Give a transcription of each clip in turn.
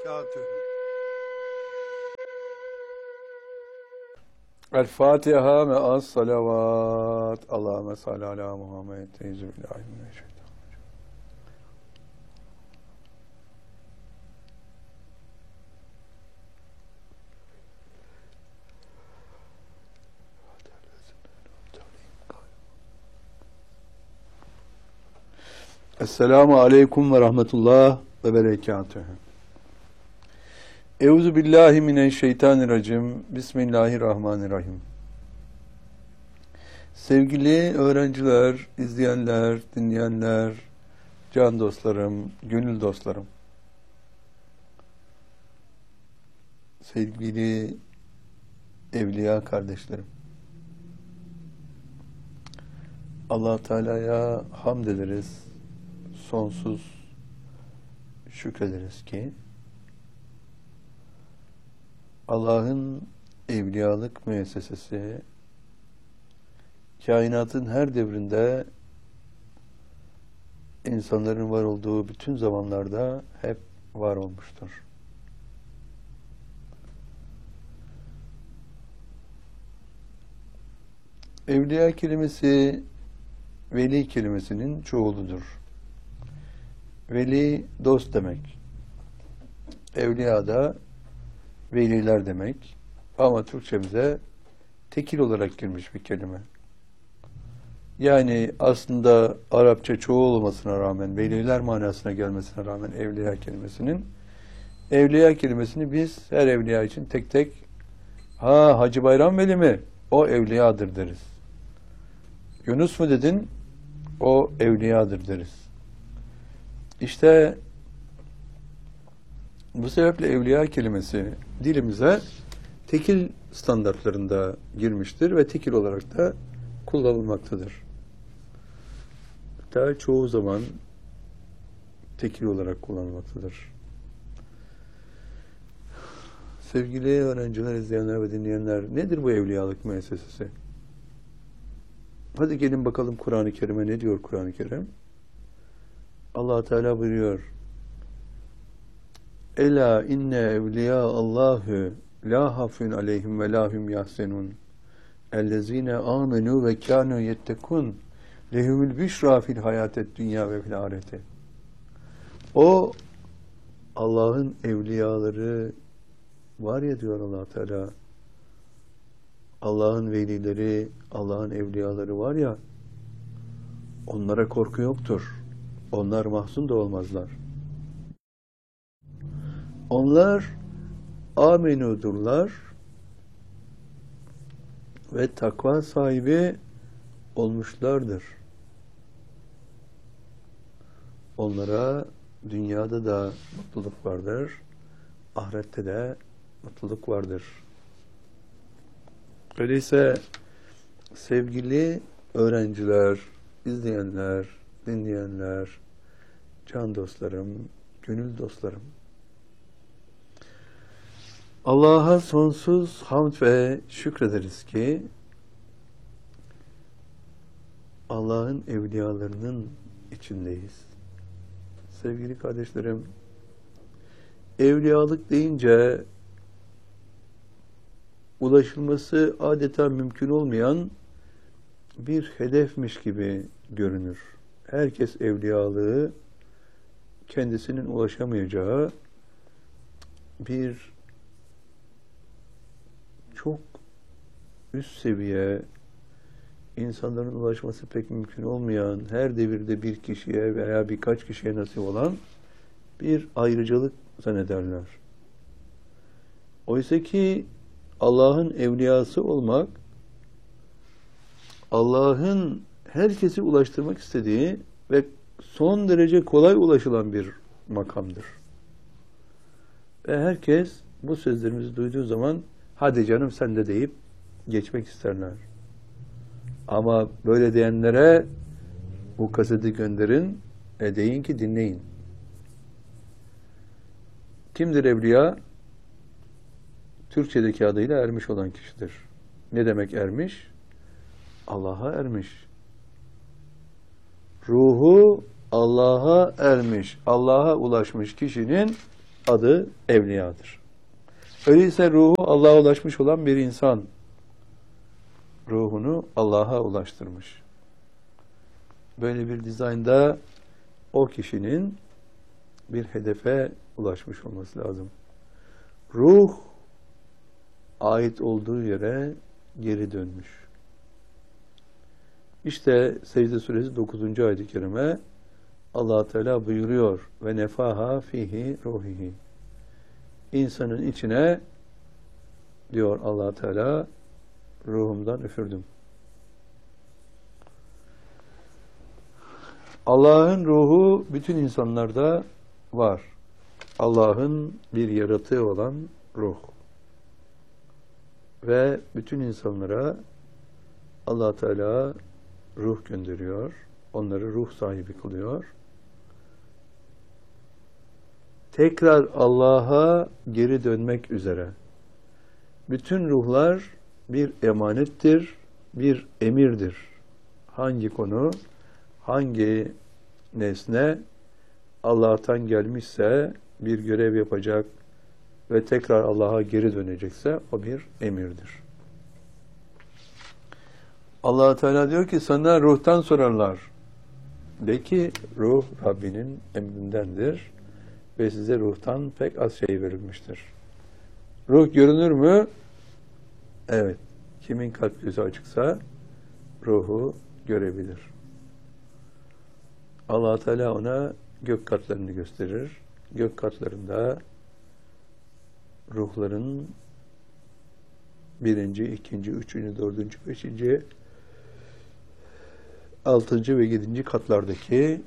berekatühü. El Fatiha me'as salavat. Allahümme salli ala Muhammed. Euzubillahimineşşeytanirracim. Esselamu aleyküm ve rahmetullah ve berekatühü. Euzubillahimineşşeytanirracim. Bismillahirrahmanirrahim. Sevgili öğrenciler, izleyenler, dinleyenler, can dostlarım, gönül dostlarım. Sevgili evliya kardeşlerim. Allah Teala'ya hamd ederiz. Sonsuz şükrederiz ki Allah'ın evliyalık müessesesi kainatın her devrinde insanların var olduğu bütün zamanlarda hep var olmuştur. Evliya kelimesi veli kelimesinin çoğuludur. Veli dost demek. Evliya da veliler demek. Ama Türkçemize tekil olarak girmiş bir kelime. Yani aslında Arapça çoğul olmasına rağmen, veliler manasına gelmesine rağmen evliya kelimesini biz her evliya için tek tek Hacı Bayram Veli mi? O evliyadır deriz. Yunus mu dedin? O evliyadır deriz. İşte bu sebeple evliya kelimesi dilimize tekil standartlarında girmiştir ve tekil olarak da kullanılmaktadır. Hatta çoğu zaman tekil olarak kullanılmaktadır. Sevgili öğrenciler, izleyenler ve dinleyenler, nedir bu evliyalık müessesesi? Hadi gelin bakalım Kur'an-ı Kerim'e ne diyor Kur'an-ı Kerim? Allah Teala buyuruyor. Ela inne evliya Allahu la hafun aleyhim ve lahum yahsenun. Ellezine amenu ve kanu yettekun. Lehumul büşra fil hayatet dünya ve fil ahirete. O Allah'ın evliyaları var ya diyor Allah Teala. Allah'ın velileri, Allah'ın evliyaları var ya, onlara korku yoktur. Onlar mahzun da olmazlar. Onlar amenudurlar ve takva sahibi olmuşlardır. Onlara dünyada da mutluluk vardır, ahirette de mutluluk vardır. Öyleyse sevgili öğrenciler, izleyenler, dinleyenler, can dostlarım, gönül dostlarım, Allah'a sonsuz hamd ve şükrederiz ki Allah'ın evliyalarının içindeyiz. Sevgili kardeşlerim, evliyalık deyince ulaşılması adeta mümkün olmayan bir hedefmiş gibi görünür. Herkes evliyalığı kendisinin ulaşamayacağı bir çok üst seviye, insanların ulaşması pek mümkün olmayan, her devirde bir kişiye veya birkaç kişiye nasip olan bir ayrıcalık zannederler. Oysa ki Allah'ın evliyası olmak, Allah'ın herkesi ulaştırmak istediği ve son derece kolay ulaşılan bir makamdır. Ve herkes bu sözlerimizi duyduğu zaman hadi canım sen de deyip geçmek isterler. Ama böyle diyenlere bu kaseti gönderin, deyin ki dinleyin. Kimdir evliya? Türkçedeki adıyla ermiş olan kişidir. Ne demek ermiş? Allah'a ermiş. Ruhu Allah'a ermiş, Allah'a ulaşmış kişinin adı evliyadır. Öyleyse ruhu Allah'a ulaşmış olan bir insan ruhunu Allah'a ulaştırmış. Böyle bir dizaynda o kişinin bir hedefe ulaşmış olması lazım. Ruh ait olduğu yere geri dönmüş. İşte Secde Suresi 9. ayet-i kerime Allah Teala buyuruyor ve nefaha fihi ruhihi. İnsanın içine diyor Allah Teala ruhumdan üfürdüm. Allah'ın ruhu bütün insanlarda var. Allah'ın bir yaratığı olan ruh. Ve bütün insanlara Allah Teala ruh gönderiyor. Onları ruh sahibi kılıyor. Tekrar Allah'a geri dönmek üzere. Bütün ruhlar bir emanettir, bir emirdir. Hangi konu, hangi nesne Allah'tan gelmişse, bir görev yapacak ve tekrar Allah'a geri dönecekse o bir emirdir. Allah Teala diyor ki sana ruhtan sorarlar. De ki ruh Rabbinin emrindendir ve size ruhtan pek az şey verilmiştir. Ruh görünür mü? Evet. Kimin kalp gözü açıksa ruhu görebilir. Allah Teala ona gök katlarını gösterir. Gök katlarında ruhların birinci, ikinci, üçüncü, dördüncü, beşinci, altıncı ve yedinci katlardaki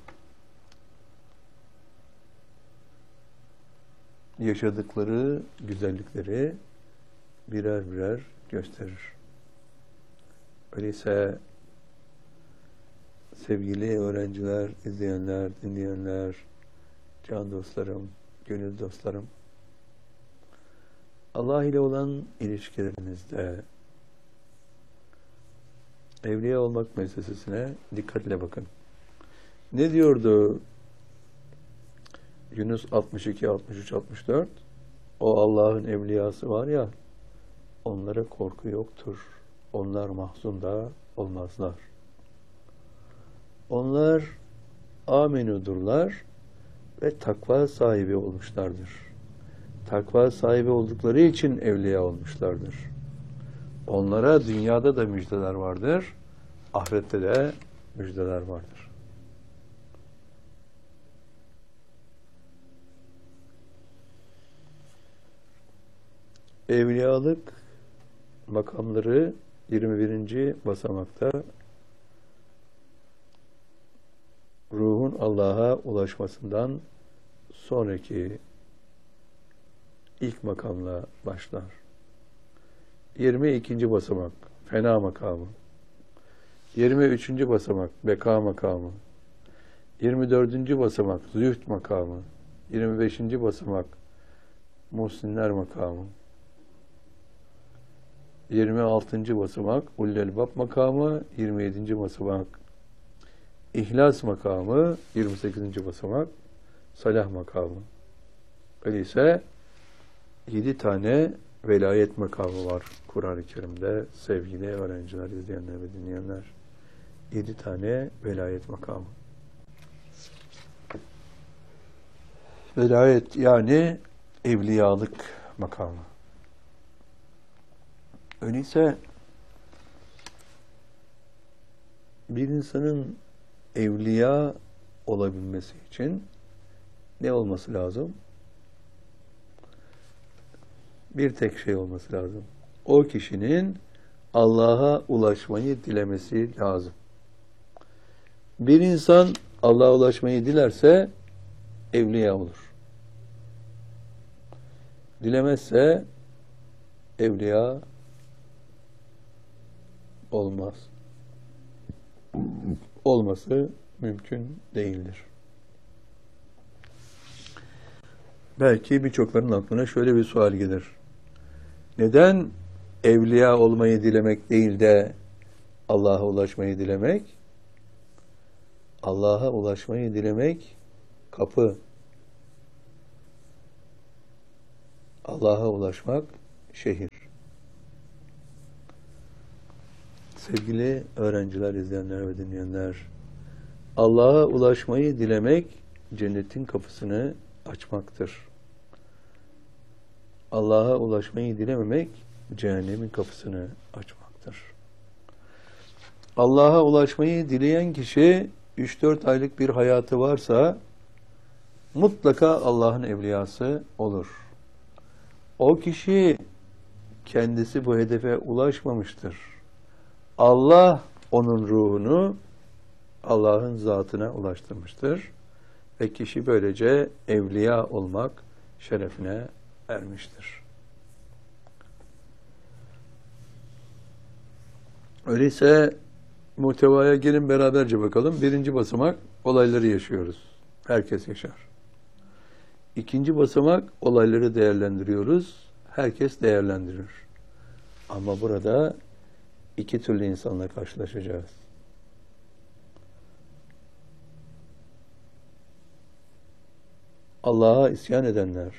yaşadıkları güzellikleri birer birer gösterir. Öyleyse sevgili öğrenciler, izleyenler, dinleyenler, can dostlarım, gönül dostlarım, Allah ile olan ilişkilerinizde evliya olmak meselesine dikkatle bakın. Ne diyordu Yunus 62, 63, 64? O Allah'ın evliyası var ya, onlara korku yoktur. Onlar mahzun da olmazlar. Onlar amenudurlar ve takva sahibi olmuşlardır. Takva sahibi oldukları için evliya olmuşlardır. Onlara dünyada da müjdeler vardır, ahirette de müjdeler vardır. Evliyalık makamları 21. basamakta ruhun Allah'a ulaşmasından sonraki ilk makamla başlar. 22. basamak fena makamı. 23. basamak beka makamı. 24. basamak zühd makamı. 25. basamak muhsinler makamı. 26. basamak ullelbab makamı. 27. basamak İhlas makamı. 28. basamak salah makamı. Öyleyse 7 tane velayet makamı var Kur'an-ı Kerim'de sevgili öğrenciler, izleyenler ve dinleyenler. 7 tane velayet makamı. Velayet yani evliyalık makamı. Öyleyse bir insanın evliya olabilmesi için ne olması lazım? Bir tek şey olması lazım. O kişinin Allah'a ulaşmayı dilemesi lazım. Bir insan Allah'a ulaşmayı dilerse evliya olur. Dilemezse evliya olmaz. Olması mümkün değildir. Belki birçokların aklına şöyle bir sual gelir. Neden evliya olmayı dilemek değil de Allah'a ulaşmayı dilemek? Allah'a ulaşmayı dilemek kapı. Allah'a ulaşmak şehir. Sevgili öğrenciler, izleyenler ve dinleyenler, Allah'a ulaşmayı dilemek cennetin kapısını açmaktır. Allah'a ulaşmayı dilememek cehennemin kapısını açmaktır. Allah'a ulaşmayı dileyen kişi 3-4 aylık bir hayatı varsa mutlaka Allah'ın evliyası olur. O kişi kendisi bu hedefe ulaşmamıştır. Allah onun ruhunu Allah'ın zatına ulaştırmıştır. Ve kişi böylece evliya olmak şerefine ermiştir. Öyleyse muhtevaya gelin beraberce bakalım. Birinci basamak olayları yaşıyoruz. Herkes yaşar. İkinci basamak olayları değerlendiriyoruz. Herkes değerlendirir. Ama burada iki türlü insanla karşılaşacağız. Allah'a isyan edenler,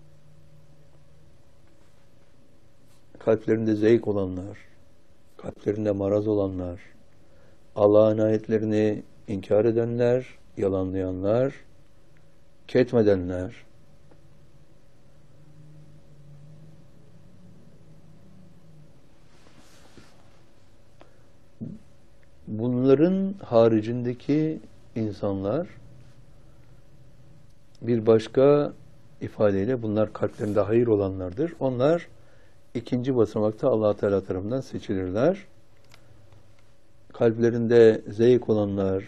kalplerinde zevk olanlar, kalplerinde maraz olanlar, Allah'ın ayetlerini inkar edenler, yalanlayanlar, ketmedenler, bunların haricindeki insanlar bir başka ifadeyle bunlar kalplerinde hayır olanlardır. Onlar ikinci basamakta Allah Teala tarafından seçilirler. Kalplerinde zevk olanlar,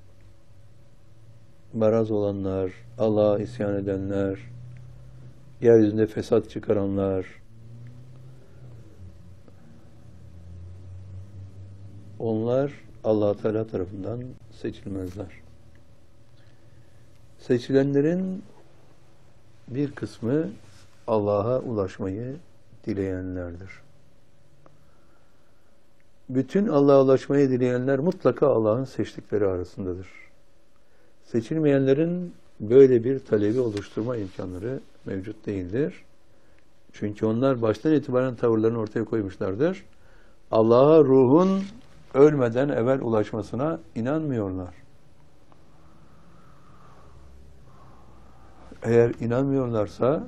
maraz olanlar, Allah'a isyan edenler, yeryüzünde fesat çıkaranlar, onlar Allah Teala tarafından seçilmezler. Seçilenlerin bir kısmı Allah'a ulaşmayı dileyenlerdir. Bütün Allah'a ulaşmayı dileyenler mutlaka Allah'ın seçtikleri arasındadır. Seçilmeyenlerin böyle bir talebi oluşturma imkanları mevcut değildir. Çünkü onlar baştan itibaren tavırlarını ortaya koymuşlardır. Allah'a ruhun ölmeden evvel ulaşmasına inanmıyorlar. Eğer inanmıyorlarsa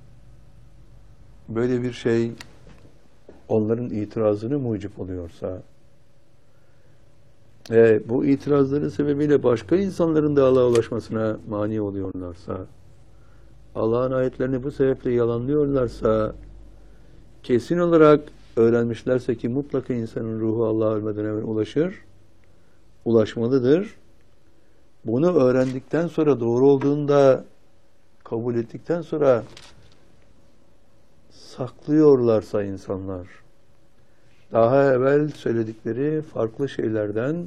böyle bir şey onların itirazını mucip oluyorsa ve bu itirazların sebebiyle başka insanların da Allah'a ulaşmasına mani oluyorlarsa, Allah'ın ayetlerini bu sebeple yalanlıyorlarsa, kesin olarak öğrenmişlerse ki mutlaka insanın ruhu Allah'a ölmeden evvel ulaşır, ulaşmalıdır. Bunu öğrendikten sonra, doğru olduğunda kabul ettikten sonra saklıyorlarsa insanlar, daha evvel söyledikleri farklı şeylerden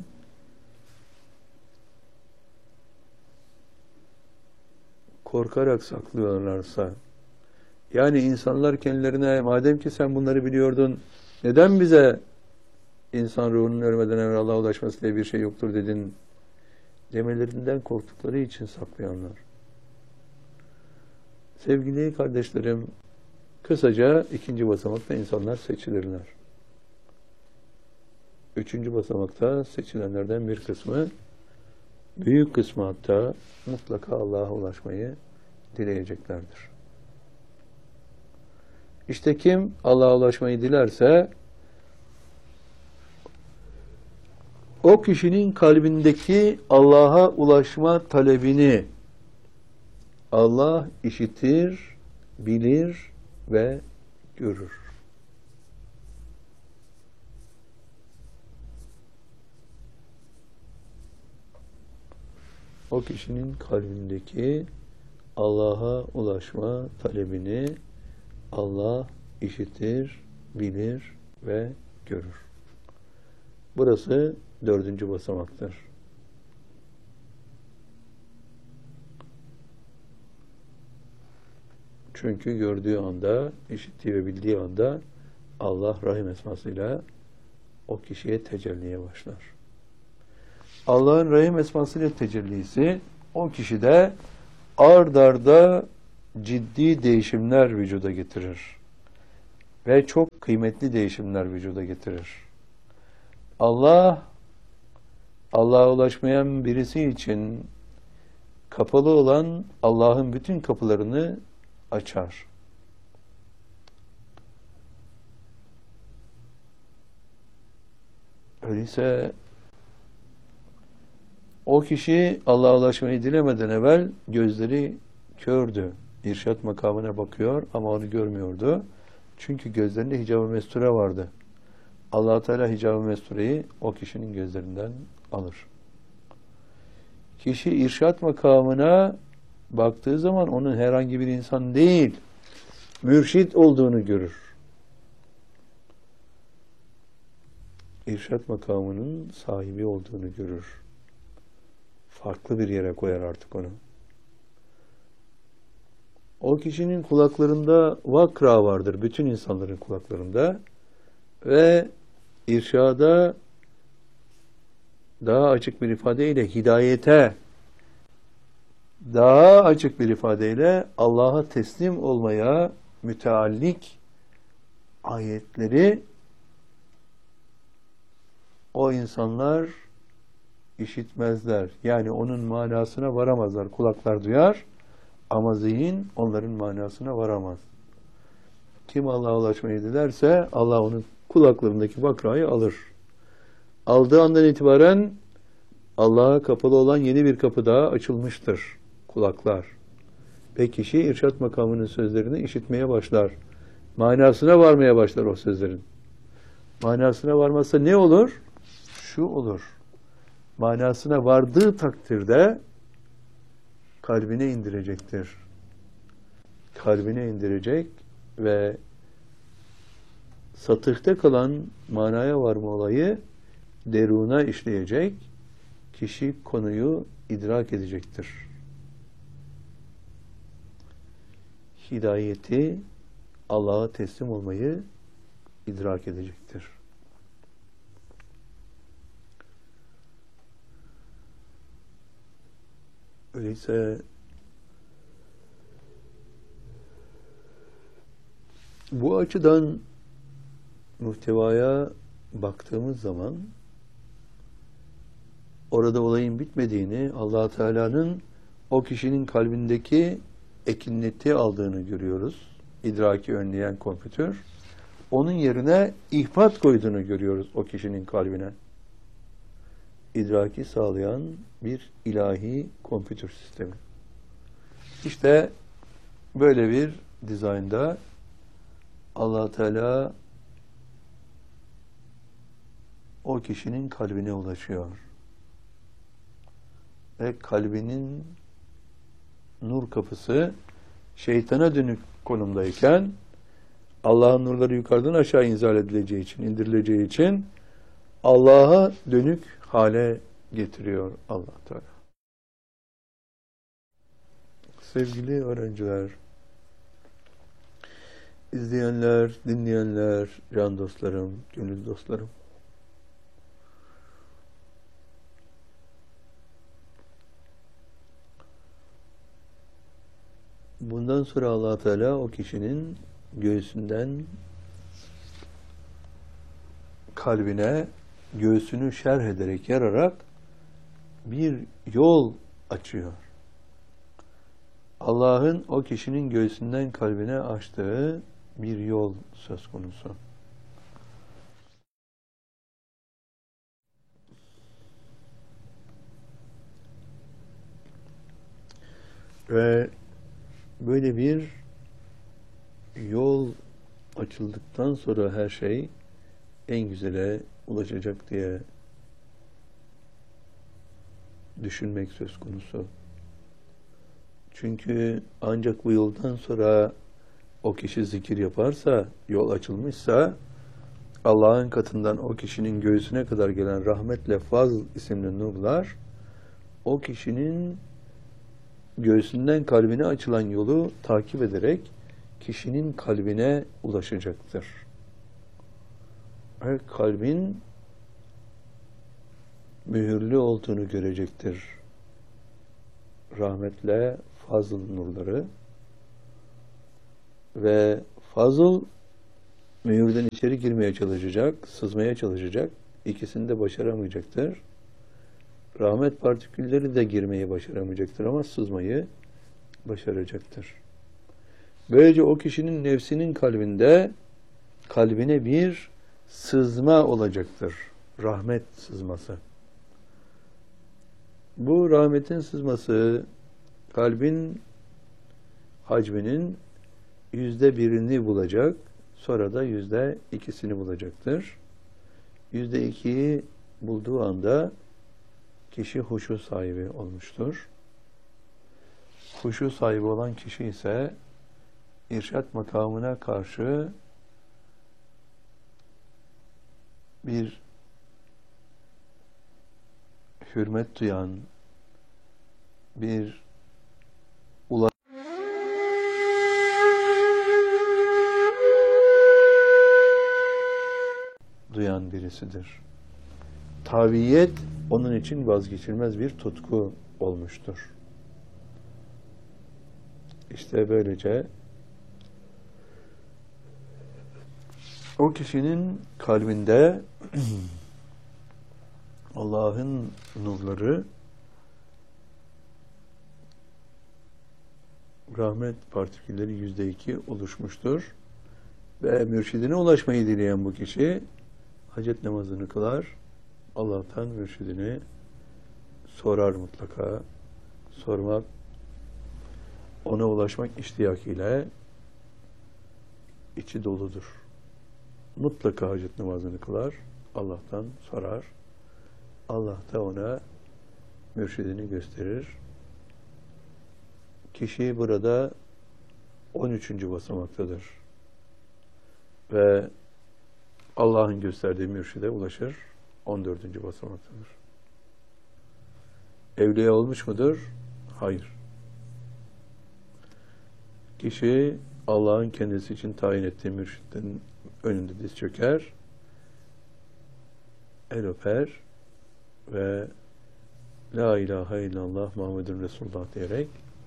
korkarak saklıyorlarsa, yani insanlar kendilerine madem ki sen bunları biliyordun, neden bize insan ruhunun ölmeden evvel Allah'a ulaşması diye bir şey yoktur dedin demelerinden korktukları için saklayanlar. Sevgili kardeşlerim, kısaca ikinci basamakta insanlar seçilirler. Üçüncü basamakta seçilenlerden bir kısmı, büyük kısmı hatta mutlaka Allah'a ulaşmayı dileyeceklerdir. İşte kim Allah'a ulaşmayı dilerse o kişinin kalbindeki Allah'a ulaşma talebini Allah işitir, bilir ve görür. O kişinin kalbindeki Allah'a ulaşma talebini Allah işitir, bilir ve görür. Burası dördüncü basamaktır. Çünkü gördüğü anda, işittiği ve bildiği anda Allah Rahim esmasıyla o kişiye tecelliye başlar. Allah'ın Rahim esmasıyla tecellisi o kişide ard arda ciddi değişimler vücuda getirir. Ve çok kıymetli değişimler vücuda getirir. Allah'a ulaşmayan birisi için kapalı olan Allah'ın bütün kapılarını açar. Öyleyse o kişi Allah'a ulaşmayı dilemeden evvel gözleri kördü. İrşad makamına bakıyor ama onu görmüyordu. Çünkü gözlerinde hicab-ı mesture vardı. Allah Teala hicab-ı mestureyi o kişinin gözlerinden alır. Kişi irşad makamına baktığı zaman onun herhangi bir insan değil, mürşid olduğunu görür. İrşad makamının sahibi olduğunu görür. Farklı bir yere koyar artık onu. O kişinin kulaklarında vakra vardır. Bütün insanların kulaklarında. Ve irşada daha açık bir ifadeyle hidayete, daha açık bir ifadeyle Allah'a teslim olmaya müteallik ayetleri o insanlar işitmezler. Yani onun manasına varamazlar. Kulaklar duyar ama zihin onların manasına varamaz. Kim Allah'a ulaşmayı dilerse Allah onun kulaklarındaki bakrayı alır. Aldığı andan itibaren Allah'a kapalı olan yeni bir kapı daha açılmıştır. Kulaklar. Ve kişi irşad makamının sözlerini işitmeye başlar. Manasına varmaya başlar o sözlerin. Manasına varmazsa ne olur? Şu olur. Manasına vardığı takdirde kalbine indirecektir. Kalbine indirecek ve satıhta kalan manaya varma olayı deruna işleyecek, kişi konuyu idrak edecektir. Hidayeti, Allah'a teslim olmayı idrak edecektir. Öyleyse bu açıdan muhtevaya baktığımız zaman orada olayın bitmediğini, Allah Teala'nın o kişinin kalbindeki ekinleti aldığını görüyoruz. İdraki önleyen kompütür. Onun yerine ihbat koyduğunu görüyoruz o kişinin kalbine. İdraki sağlayan bir ilahi kompütür sistemi. İşte böyle bir dizaynda Allah Teala o kişinin kalbine ulaşıyor. Ve kalbinin nur kapısı şeytana dönük konumdayken Allah'ın nurları yukarıdan aşağı inzal edileceği için, indirileceği için Allah'a dönük hale getiriyor Allah Teala. Sevgili öğrenciler, izleyenler, dinleyenler, can dostlarım, gönül dostlarım. Bundan sonra Allah Teala o kişinin göğsünden kalbine, göğsünü şerh ederek, yararak bir yol açıyor. Allah'ın o kişinin göğsünden kalbine açtığı bir yol söz konusu. Ve böyle bir yol açıldıktan sonra her şey en güzele ulaşacak diye düşünmek söz konusu. Çünkü ancak bu yoldan sonra o kişi zikir yaparsa, yol açılmışsa, Allah'ın katından o kişinin göğsüne kadar gelen rahmetle fazl isimli nurlar, o kişinin göğsünden kalbine açılan yolu takip ederek kişinin kalbine ulaşacaktır. Ve kalbin mühürlü olduğunu görecektir. Rahmetle fazl nurları ve fazıl mühürden içeri girmeye çalışacak, sızmaya çalışacak. İkisini de başaramayacaktır. Rahmet partikülleri de girmeyi başaramayacaktır ama sızmayı başaracaktır. Böylece o kişinin nefsinin kalbine bir sızma olacaktır. Rahmet sızması. Bu rahmetin sızması kalbin hacminin %1'ini bulacak, sonra da %2'sini bulacaktır. %2'yi bulduğu anda kişi huşu sahibi olmuştur. Huşu sahibi olan kişi ise irşat makamına karşı bir hürmet duyan, bir duyan birisidir. Taviyet onun için vazgeçilmez bir tutku olmuştur. İşte böylece o kişinin kalbinde Allah'ın nurları, rahmet partikülleri %2 oluşmuştur. Ve mürşidine ulaşmayı dileyen bu kişi hacet namazını kılar, Allah'tan mürşidini sorar mutlaka. Sormak, ona ulaşmak iştiyakıyla içi doludur. Mutlaka hacet namazını kılar, Allah'tan sorar. Allah da ona mürşidini gösterir. Kişi burada 13. basamaktadır. Ve Allah'ın gösterdiği mürşide ulaşır. 14. basamaktadır. Evliya olmuş mudur? Hayır. Kişi Allah'ın kendisi için tayin ettiği mürşidin önünde diz çöker, el öper ve La ilahe illallah Muhammedun Resulullah diyerek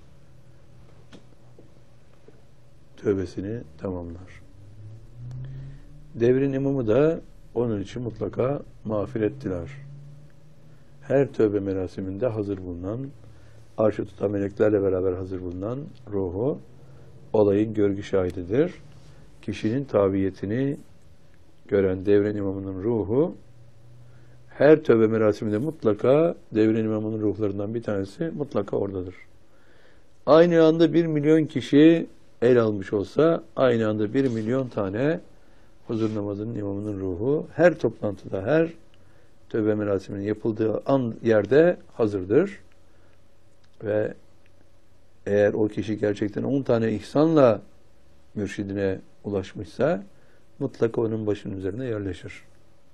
tövbesini tamamlar. Devrin imamı da onun için mutlaka mağfiret diler. Her tövbe merasiminde hazır bulunan, arşı tutan meleklerle beraber hazır bulunan ruhu olayın görgü şahididir. Kişinin tabiyetini gören devrin imamının ruhu her tövbe merasiminde mutlaka devrin imamının ruhlarından bir tanesi mutlaka oradadır. Aynı anda 1 milyon kişi el almış olsa aynı anda 1 milyon tane huzur namazının imamının ruhu her toplantıda, her tövbe merasiminin yapıldığı yerde hazırdır. Ve eğer o kişi gerçekten 10 tane ihsanla mürşidine ulaşmışsa mutlaka onun başının üzerine yerleşir.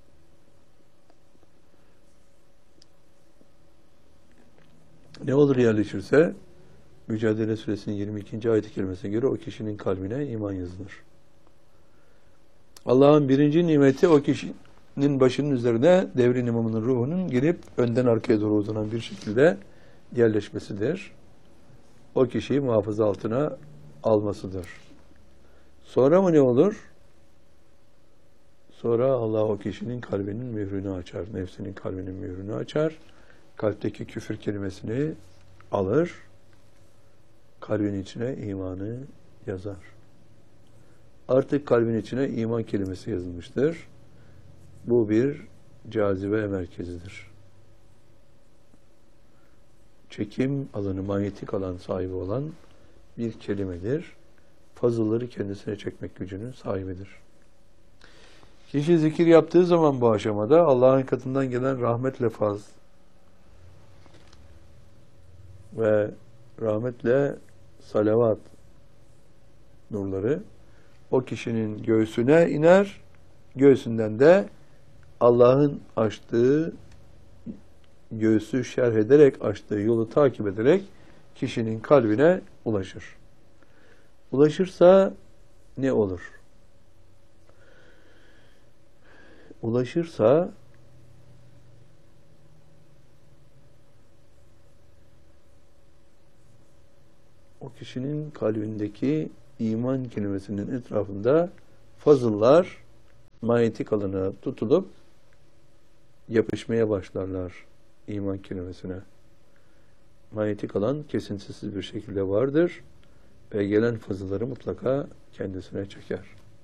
Ne olur yerleşirse Mücadele Suresinin 22. ayet-i kerimesine göre o kişinin kalbine iman yazılır. Allah'ın birinci nimeti o kişinin başının üzerine devrin imamının ruhunun girip önden arkaya doğru uzanan bir şekilde yerleşmesidir. O kişiyi muhafaza altına almasıdır. Sonra mı ne olur? Sonra Allah o kişinin kalbinin mührünü açar. Nefsinin kalbinin mührünü açar. Kalpteki küfür kelimesini alır. Kalbin içine imanı yazar. Artık kalbin içine iman kelimesi yazılmıştır. Bu bir cazibe merkezidir. Çekim alanı, manyetik alan sahibi olan bir kelimedir. Fazılları kendisine çekmek gücünün sahibidir. Kişi zikir yaptığı zaman bu aşamada Allah'ın katından gelen rahmetle faz ve rahmetle salavat nurları o kişinin göğsüne iner, göğsünden de Allah'ın açtığı, göğsü şerh ederek açtığı yolu takip ederek kişinin kalbine ulaşır. Ulaşırsa ne olur? Ulaşırsa o kişinin kalbindeki iman kelimesinin etrafında fazıllar manyetik alana tutulup yapışmaya başlarlar iman kelimesine. Manyetik alan kesintisiz bir şekilde vardır ve gelen fazılları mutlaka kendisine çeker.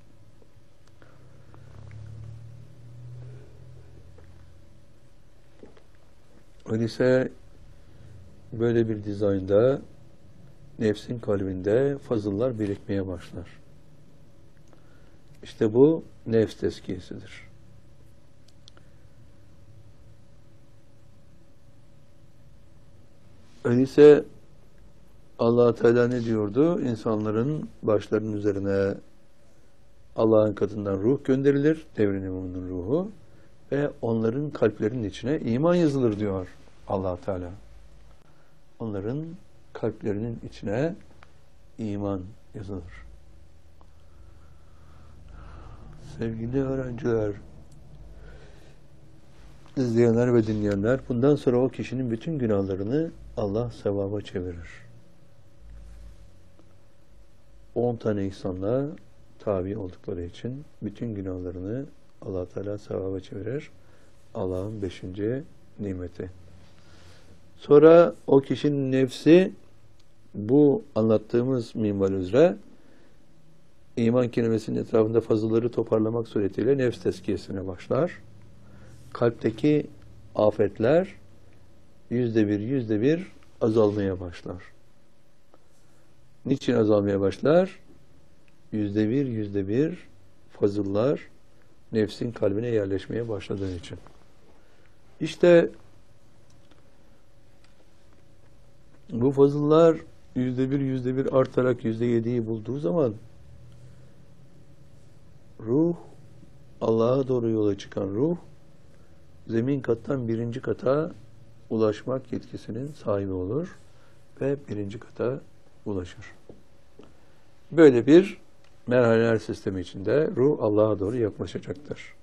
Öyleyse böyle bir dizaynda nefsin kalbinde fazıllar birikmeye başlar. İşte bu nefs tezkiyesidir. Öyleyse Allah Teala ne diyordu? İnsanların başlarının üzerine Allah'ın katından ruh gönderilir, devrin imamının ruhu ve onların kalplerinin içine iman yazılır diyor Allah Teala. Onların kalplerinin içine iman yazılır. Sevgili öğrenciler, izleyenler ve dinleyenler, bundan sonra o kişinin bütün günahlarını Allah sevaba çevirir. 10 tane ihsanla tabi oldukları için bütün günahlarını Allah Teala sevaba çevirir. Allah'ın 5. nimeti. Sonra o kişinin nefsi bu anlattığımız minval üzere iman kelimesinin etrafında fazılları toparlamak suretiyle nefs tezkiyesine başlar. Kalpteki afetler %1 azalmaya başlar. Niçin azalmaya başlar? %1 fazıllar nefsin kalbine yerleşmeye başladığı için. İşte bu fazıllar %1 artarak %7'yi bulduğu zaman ruh, Allah'a doğru yola çıkan ruh, zemin kattan 1. kata ulaşmak yetkisinin sahibi olur ve 1. kata ulaşır. Böyle bir merhaleler sistemi içinde ruh Allah'a doğru yaklaşacaktır.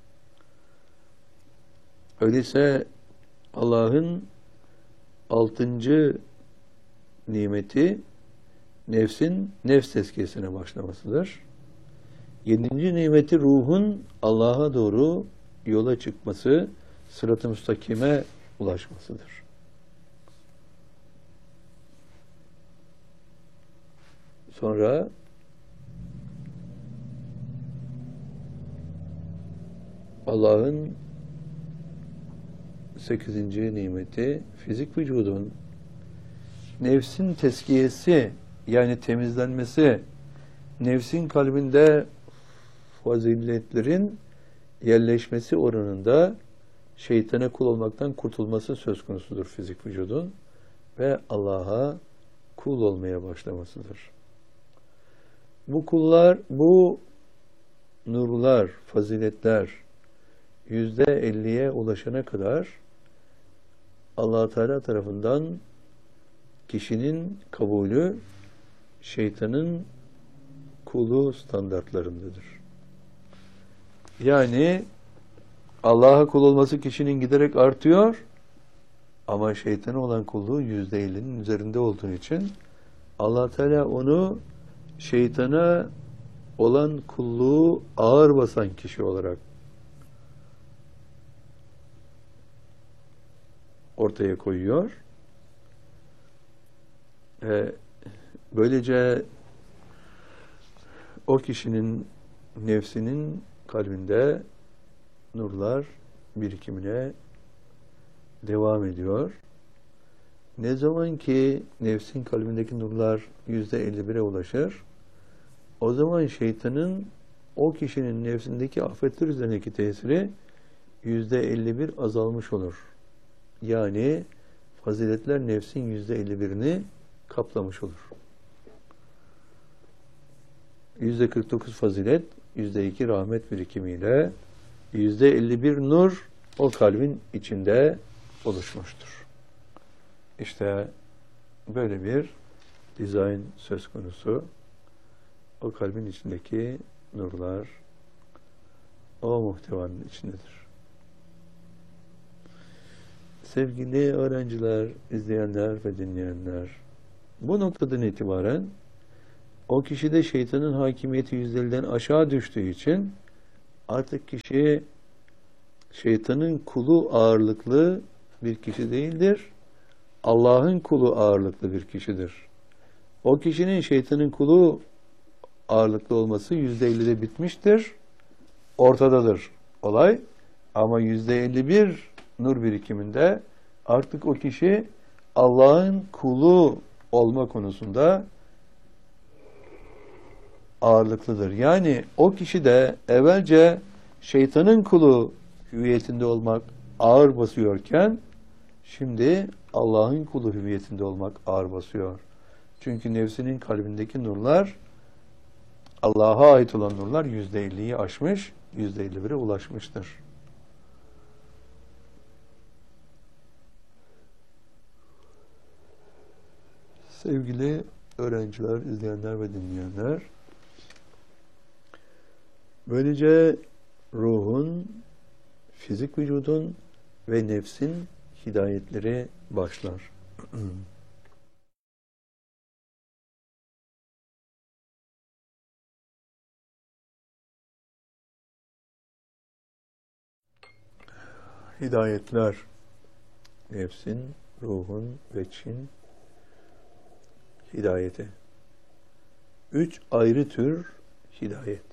Öyleyse Allah'ın 6. nimeti nefsin nefs tezkiyesine başlamasıdır. 7. nimeti ruhun Allah'a doğru yola çıkması, sırat-ı müstakime ulaşmasıdır. Sonra Allah'ın 8. nimeti fizik vücudun nefsin tezkiyesi, yani temizlenmesi, nefsin kalbinde faziletlerin yerleşmesi oranında şeytana kul olmaktan kurtulması söz konusudur fizik vücudun ve Allah'a kul olmaya başlamasıdır. Bu kullar, bu nurlar, faziletler %50'ye ulaşana kadar Allah Teala tarafından kişinin kabulü şeytanın kulu standartlarındadır. Yani Allah'a kul olması kişinin giderek artıyor ama şeytana olan kulluğu %50'nin üzerinde olduğu için Allah Teala onu şeytana olan kulluğu ağır basan kişi olarak ortaya koyuyor. Böylece o kişinin nefsinin kalbinde nurlar birikimine devam ediyor. Ne zaman ki nefsin kalbindeki nurlar %51'e ulaşır, o zaman şeytanın o kişinin nefsindeki afetler üzerindeki tesiri %51 azalmış olur. Yani faziletler nefsin %51'ini kaplamış olur. %49 fazilet, %2 rahmet birikimiyle %51 nur o kalbin içinde oluşmuştur. İşte böyle bir dizayn söz konusu. O kalbin içindeki nurlar o muhtevanın içindedir. Sevgili öğrenciler, izleyenler ve dinleyenler, bu noktadan itibaren O kişide şeytanın hakimiyeti %50'den aşağı düştüğü için artık kişi şeytanın kulu ağırlıklı bir kişi değildir. Allah'ın kulu ağırlıklı bir kişidir. O kişinin şeytanın kulu ağırlıklı olması %50'de bitmiştir. Ortadadır olay. Ama %51 nur birikiminde artık o kişi Allah'ın kulu olma konusunda ağırlıklıdır. Yani o kişi de evvelce şeytanın kulu hüviyetinde olmak ağır basıyorken şimdi Allah'ın kulu hüviyetinde olmak ağır basıyor. Çünkü nefsinin kalbindeki nurlar, Allah'a ait olan nurlar %50'yi aşmış, %51'e ulaşmıştır. Sevgili öğrenciler, izleyenler ve dinleyenler, böylece ruhun, fizik vücudun ve nefsin hidayetleri başlar. Hidayetler, nefsin, ruhun ve Çin hidayeti. 3 ayrı tür hidayet.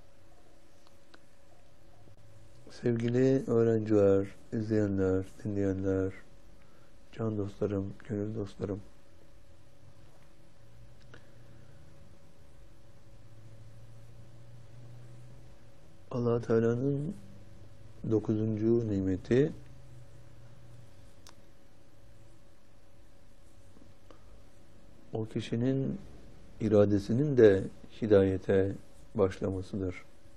Sevgili öğrenciler, izleyenler, dinleyenler, can dostlarım, gönül dostlarım. Allah Teala'nın 9. nimeti o kişinin iradesinin de hidayete başlamasıdır.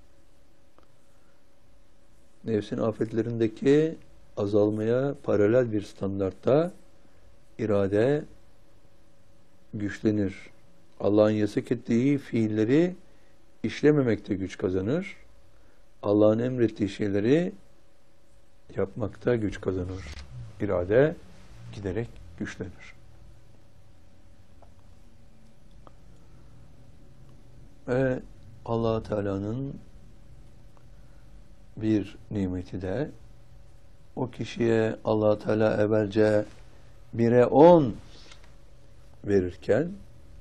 Nefsin afetlerindeki azalmaya paralel bir standartta irade güçlenir. Allah'ın yasak ettiği fiilleri işlememekte güç kazanır. Allah'ın emrettiği şeyleri yapmakta güç kazanır. İrade giderek güçlenir. Ve Allah Teala'nın bir nimeti de o kişiye Allah Teala evvelce 1'e 10 verirken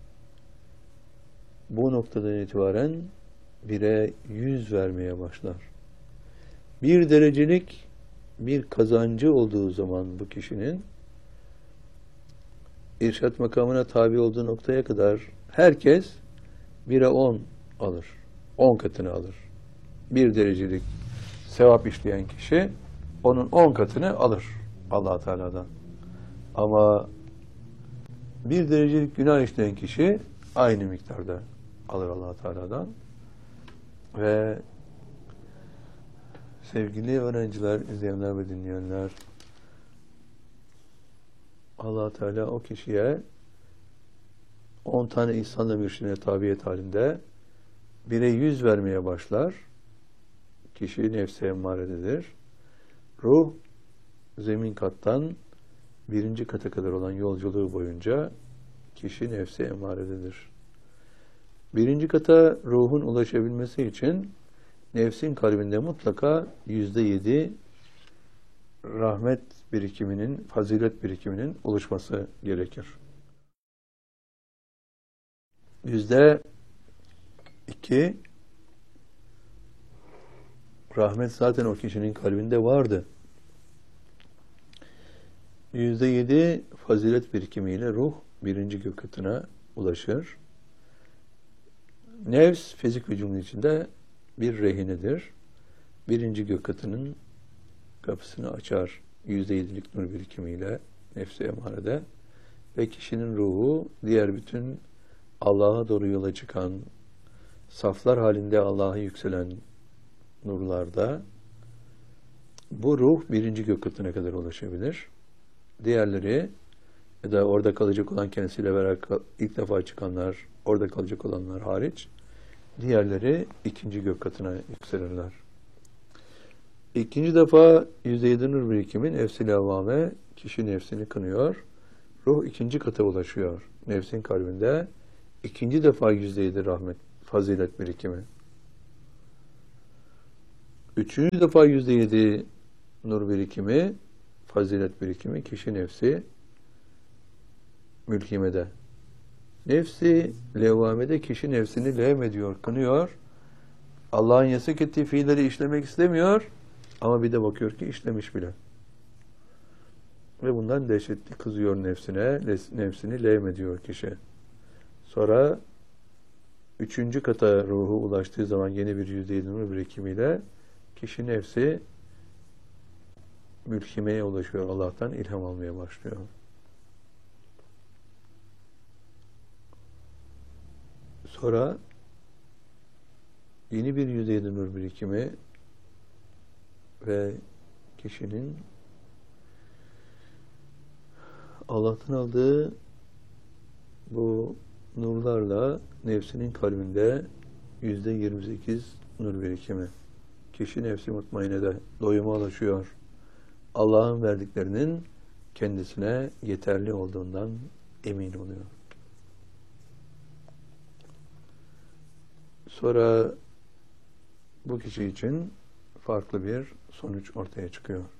bu noktadan itibaren 1'e 100 vermeye başlar. Bir derecelik bir kazancı olduğu zaman bu kişinin irşat makamına tabi olduğu noktaya kadar herkes 1'e 10 alır. 10 katını alır. Bir derecelik sevap işleyen kişi onun 10 katını alır Allah Teala'dan. Ama bir derecelik günah işleyen kişi aynı miktarda alır Allah Teala'dan. Ve sevgili öğrenciler, izleyenler ve dinleyenler, Allah Teala o kişiye 10 tane ihsanla mürşidine tabiyet halinde 1'e 100 vermeye başlar. Kişi nefse emmarededir. Ruh zemin kattan 1. kata kadar olan yolculuğu boyunca kişi nefse emmarededir. 1. kata ruhun ulaşabilmesi için nefsin kalbinde mutlaka %7 rahmet birikiminin, fazilet birikiminin oluşması gerekir. %2 rahmet zaten o kişinin kalbinde vardı. %7 fazilet birikimiyle ruh 1. gök katına ulaşır. Nefs fizik vücudun içinde bir rehinedir. 1. gök katının kapısını açar %7'lik nur birikimiyle nefsi emarede ve kişinin ruhu diğer bütün Allah'a doğru yola çıkan saflar halinde Allah'a yükselen nurlarda bu ruh 1. gök katına kadar ulaşabilir. Diğerleri ya da orada kalacak olan kendisiyle beraber ilk defa çıkanlar, orada kalacak olanlar hariç diğerleri 2. gök katına yükselirler. 2. defa %7 nur birikimi nefs-i levvame kişi nefsini kınıyor. Ruh 2. kata ulaşıyor. Nefsin kalbinde İkinci defa %7 rahmet, fazilet birikimi. Üçüncü defa %7 nur birikimi, fazilet birikimi, kişi nefsi mülhimede. Nefsi levvamede kişi nefsini levmediyor, kınıyor. Allah'ın yasak ettiği fiilleri işlemek istemiyor ama bir de bakıyor ki işlemiş bile. Ve bundan dehşetli kızıyor nefsine, nefsini levmediyor kişi. Sonra üçüncü kata ruhu ulaştığı zaman yeni bir %7 nur birikimiyle kişi nefsi mülhimeye ulaşıyor. Allah'tan ilham almaya başlıyor. Sonra yeni bir %7 nur birikimi ve kişinin Allah'tan aldığı bu nurlarla nefsinin kalbinde %28 nur birikimi. Kişi nefsi mutmainede doyuma ulaşıyor. Allah'ın verdiklerinin kendisine yeterli olduğundan emin oluyor. Sonra bu kişi için farklı bir sonuç ortaya çıkıyor.